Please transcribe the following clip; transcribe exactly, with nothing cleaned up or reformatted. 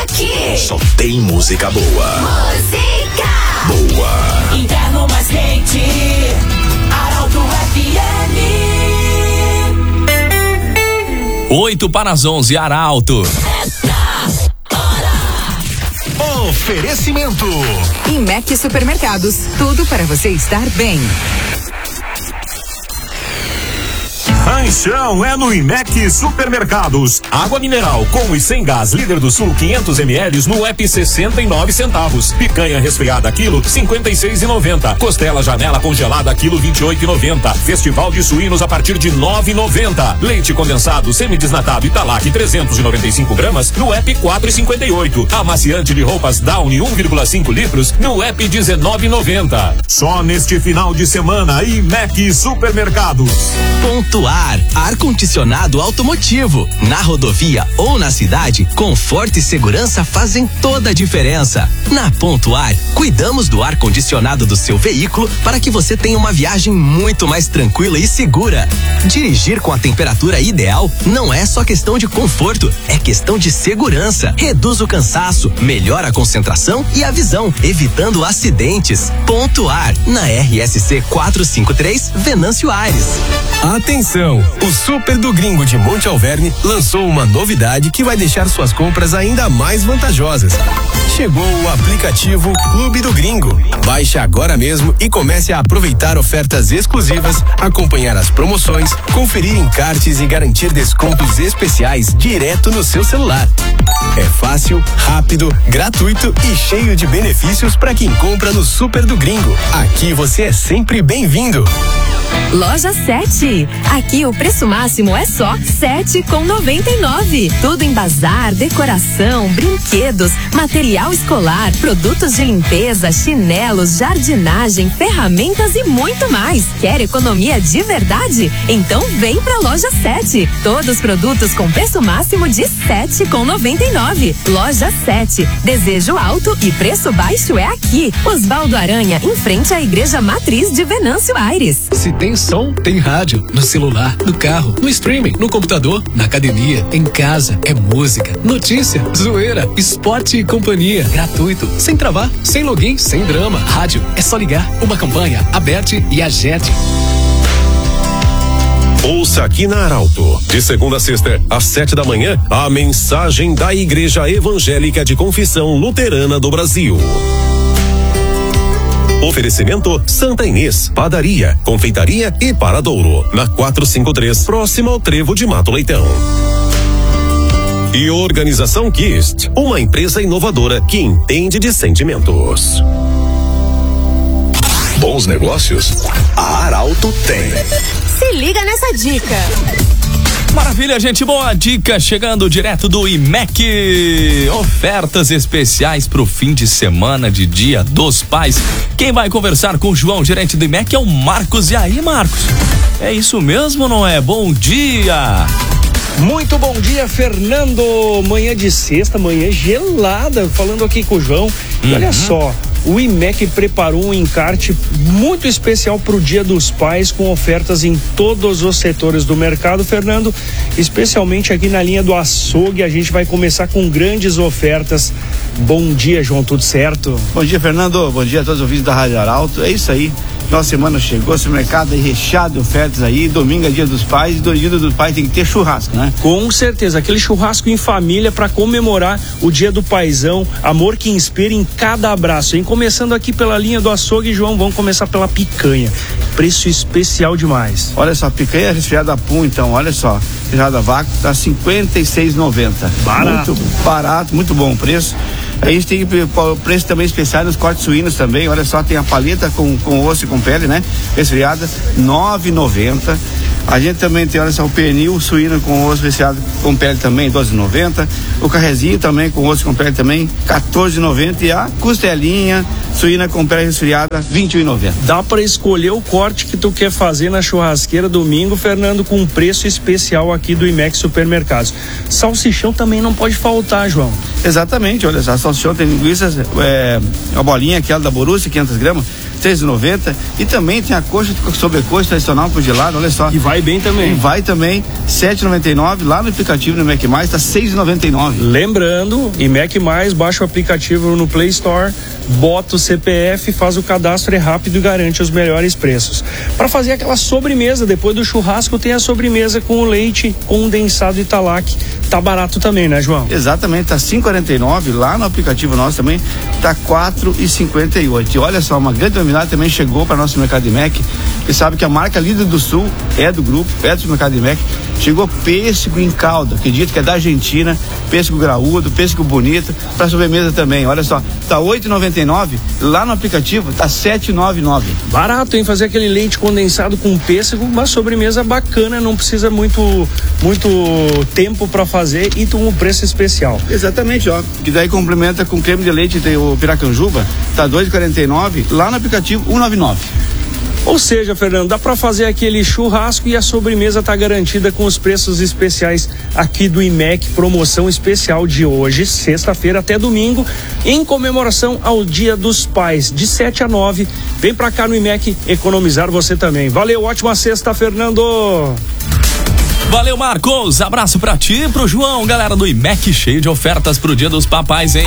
aqui só tem música boa. Música boa. Inverno mais quente, Arauto F M. Oito para as onze, Arauto. Oferecimento Imec Supermercados, tudo para você estar bem. Ranchão é no Imec Supermercados. Água mineral com e sem gás líder do sul quinhentos mililitros no app sessenta e nove centavos. Picanha resfriada quilo cinquenta e seis e noventa. Costela janela congelada quilo vinte e oito e noventa. Festival de suínos a partir de nove e noventa. Leite condensado semidesnatado Italac trezentos e noventa e cinco gramas no app quatro e cinquenta e oito. Amaciante de roupas Downy um vírgula cinco litros no app dezenove e noventa. Só neste final de semana Imec Supermercados. Pontuar ar-condicionado automotivo. Na rodovia ou na cidade, conforto e segurança fazem toda a diferença. Na Pontuar, cuidamos do ar-condicionado do seu veículo para que você tenha uma viagem muito mais tranquila e segura. Dirigir com a temperatura ideal não é só questão de conforto, é questão de segurança. Reduz o cansaço, melhora a concentração e a visão, evitando acidentes. Pontuar, na R S C quatrocentos e cinquenta e três, Venâncio Aires. Atenção! O Super do Gringo de Monte Alverne lançou uma novidade que vai deixar suas compras ainda mais vantajosas. Chegou o aplicativo Clube do Gringo. Baixe agora mesmo e comece a aproveitar ofertas exclusivas, acompanhar as promoções, conferir encartes e garantir descontos especiais direto no seu celular. É fácil, rápido, gratuito e cheio de benefícios para quem compra no Super do Gringo. Aqui você é sempre bem-vindo. Loja sete. Aqui o preço máximo é só sete com noventa e nove. Tudo em bazar, decoração, brinquedos, material escolar, produtos de limpeza, chinelos, jardinagem, ferramentas e muito mais. Quer economia de verdade? Então vem pra Loja sete. Todos os produtos com preço máximo de sete com noventa e nove. Loja sete. Desejo alto e preço baixo é aqui. Osvaldo Aranha, em frente à Igreja Matriz de Venâncio Aires. Se tem som, tem rádio, no celular, no carro, no streaming, no computador, na academia, em casa, é música, notícia, zoeira, esporte e companhia, gratuito, sem travar, sem login, sem drama. Rádio, é só ligar, uma campanha, Aberte e Agete. Ouça aqui na Arauto, de segunda a sexta, às sete da manhã, a mensagem da Igreja Evangélica de Confissão Luterana do Brasil. Oferecimento Santa Inês, padaria, confeitaria e paradouro, na quatrocentos e cinquenta e três, próximo ao Trevo de Mato Leitão. E Organização Kist, uma empresa inovadora que entende de sentimentos. Bons negócios, a Arauto tem. Se liga nessa dica. Maravilha, gente, boa dica chegando direto do Imec. Ofertas especiais pro fim de semana de Dia dos Pais. Quem vai conversar com o João, gerente do Imec, é o Marcos. E aí, Marcos? É isso mesmo, não é? Bom dia! Muito bom dia, Fernando. Manhã de sexta, manhã gelada, falando aqui com o João. E uhum. olha só, o Imec preparou um encarte muito especial para o Dia dos Pais, com ofertas em todos os setores do mercado, Fernando, especialmente aqui na linha do açougue. A gente vai começar com grandes ofertas. Bom dia, João, tudo certo? Bom dia, Fernando, bom dia a todos os ouvintes da Rádio Arauto. É isso aí, nossa semana chegou, esse mercado aí recheado de ofertas aí. Domingo é Dia dos Pais, e do Dia dos Pais tem que ter churrasco, né? Com certeza, aquele churrasco em família para comemorar o Dia do Paizão, amor que inspira em cada abraço, hein? Começando aqui pela linha do açougue, João, vamos começar pela picanha. Preço especial demais. Olha só, picanha resfriada pum, então, olha só, resfriada vácuo, tá cinquenta e seis reais e noventa centavos. Barato. Muito barato, muito bom o preço. A gente tem o preço também especial nos cortes suínos também, olha só, tem a paleta com, com osso e com pele, né? Resfriada, nove reais e noventa centavos. A gente também tem, olha só, o pernil suíno com osso resfriado com pele também, doze reais e noventa centavos. O carrezinho também com osso com pele também, quatorze reais e noventa centavos. E a costelinha suína com pele resfriada, vinte reais e noventa centavos. Dá para escolher o corte que tu quer fazer na churrasqueira domingo, Fernando, com um preço especial aqui do Imec Supermercados. Salsichão também não pode faltar, João. Exatamente, olha só, salsichão tem linguiças, é, a bolinha aquela da Borussia, quinhentas gramas, treze e noventa. E também tem a coxa sobrecoxa tradicional congelada, olha só. E vai bem também. E vai também, sete e noventa e nove. Lá no aplicativo no Mac Mais tá seis e noventa e nove. Lembrando, e Mac Mais, baixa o aplicativo no Play Store, bota o C P F, faz o cadastro, é rápido e garante os melhores preços. Para fazer aquela sobremesa, depois do churrasco tem a sobremesa com o leite condensado Italac. Tá barato também, né, João? Exatamente, tá cinco e quarenta e nove. Lá no aplicativo nosso também tá quatro e cinquenta e oito. E olha só, uma grande novidade também chegou para nosso Mercado Mac. Você sabe que a marca líder do Sul é do grupo, é do Mercado Mac. Chegou pêssego em calda, acredito que é da Argentina, pêssego graúdo, pêssego bonito, para sobremesa também. Olha só, tá oito e noventa e nove. Lá no aplicativo tá sete e noventa e nove. Barato, hein? Fazer aquele leite condensado com pêssego, uma sobremesa bacana, não precisa muito muito tempo para fazer e tem um preço especial. Exatamente, ó. Que daí complementa com creme de leite, tem o Piracanjuba, tá dois e quarenta e nove. Lá no aplicativo um e noventa e nove. Ou seja, Fernando, dá para fazer aquele churrasco e a sobremesa tá garantida com os preços especiais aqui do I M E C, promoção especial de hoje, sexta-feira até domingo, em comemoração ao Dia dos Pais, de sete a nove. Vem pra cá no I M E C economizar você também. Valeu, ótima sexta, Fernando. Valeu, Marcos. Abraço pra ti e pro João, galera do I M E C, cheio de ofertas pro Dia dos Papais, hein?